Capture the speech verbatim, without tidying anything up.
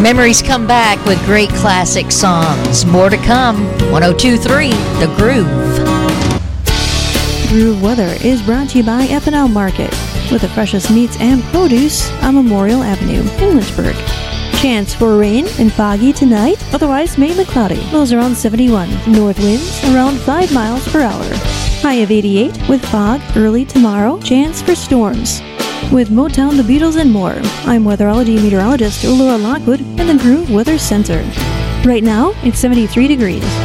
Memories come back with great classic songs. More to come. one oh two point three The Groove. Groove Weather is brought to you by F and L Market, with the freshest meats and produce on Memorial Avenue in Lynchburg. Chance for rain and foggy tonight, otherwise mainly cloudy. Lows around seventy-one. North winds around five miles per hour. High of eighty-eight with fog early tomorrow. Chance for storms. With Motown, the Beatles, and more, I'm weatherology meteorologist Laura Lockwood in the Groove Weather Center. Right now, it's seventy-three degrees.